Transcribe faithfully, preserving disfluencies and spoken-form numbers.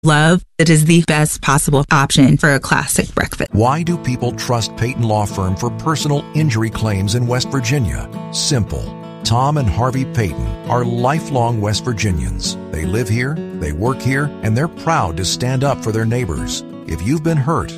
love, it is the best possible option for a classic breakfast. Why do people trust Peyton Law Firm for personal injury claims in West Virginia? Simple. Tom and Harvey Peyton are lifelong West Virginians. They live here, they work here, and they're proud to stand up for their neighbors. If you've been hurt